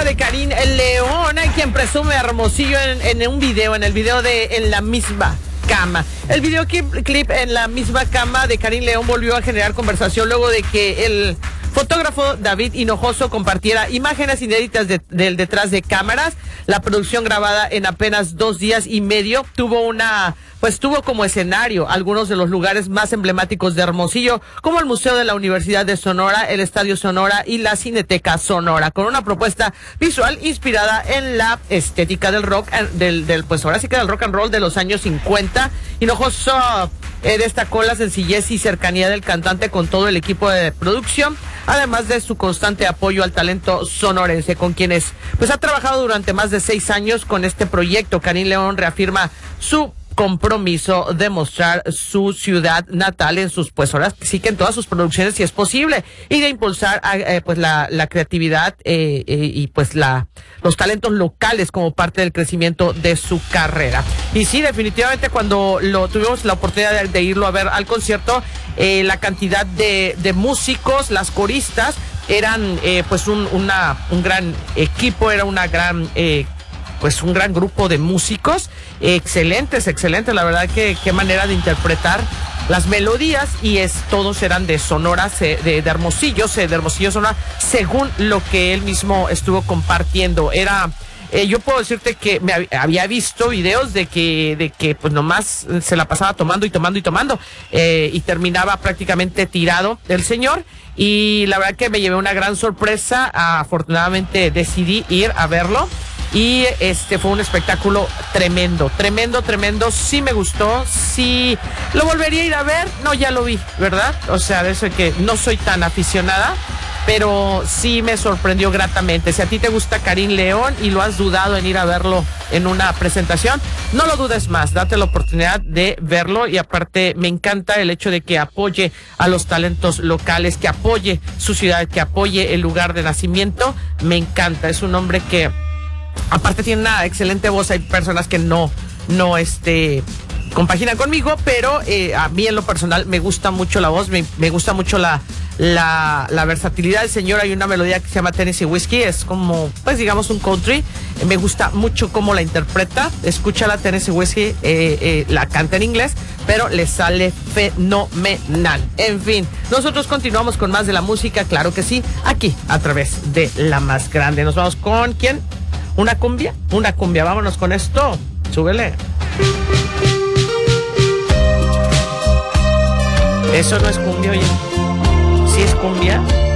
de Karin León, quien presume a Hermosillo en el video de En la misma cama. El videoclip En la misma cama de Karin León volvió a generar conversación luego de que el fotógrafo David Hinojoso compartiera imágenes inéditas del detrás de cámaras. La producción, grabada en apenas 2 días y medio, tuvo como escenario algunos de los lugares más emblemáticos de Hermosillo, como el Museo de la Universidad de Sonora, el Estadio Sonora y la Cineteca Sonora, con una propuesta visual inspirada en la estética del rock, pues ahora sí que del rock and roll de los años 50. Hinojoso destacó la sencillez y cercanía del cantante con todo el equipo de producción, además de su constante apoyo al talento sonorense, con quienes pues ha trabajado durante más de 6 años con este proyecto. Karin León reafirma su compromiso de mostrar su ciudad natal en sus, pues ahora sí que en todas sus producciones, si es posible, y de impulsar pues la creatividad y pues los talentos locales como parte del crecimiento de su carrera. Y sí, definitivamente cuando tuvimos la oportunidad de irlo a ver al concierto, la cantidad de músicos, las coristas, eran pues un gran equipo, era una gran pues un gran grupo de músicos, excelentes, la verdad que qué manera de interpretar las melodías, y todos eran de Sonora, de Hermosillo, Sonora, según lo que él mismo estuvo compartiendo. Yo puedo decirte que me había visto videos de que pues nomás se la pasaba tomando y terminaba prácticamente tirado el señor, y la verdad que me llevé una gran sorpresa. Afortunadamente decidí ir a verlo. Y fue un espectáculo tremendo. Sí me gustó, sí lo volvería a ir a ver. No, ya lo vi, ¿verdad? O sea, de eso que no soy tan aficionada, pero sí me sorprendió gratamente. Si a ti te gusta Karin León y lo has dudado en ir a verlo en una presentación, no lo dudes más, date la oportunidad de verlo. Y aparte me encanta el hecho de que apoye a los talentos locales, que apoye su ciudad, que apoye el lugar de nacimiento. Me encanta, es un hombre que aparte tiene una excelente voz. Hay personas que no compaginan conmigo, pero a mí en lo personal me gusta mucho la voz, me gusta mucho la versatilidad del señor. Hay una melodía que se llama Tennessee Whiskey, es como, pues digamos, un country. Me gusta mucho cómo la interpreta. Escucha la Tennessee Whiskey, la canta en inglés, pero le sale fenomenal. En fin, nosotros continuamos con más de la música, claro que sí, aquí a través de La Más Grande. Nos vamos con ¿quién? ¿Una cumbia? Vámonos con esto. Súbele. Eso no es cumbia, oye. ¿Sí es cumbia?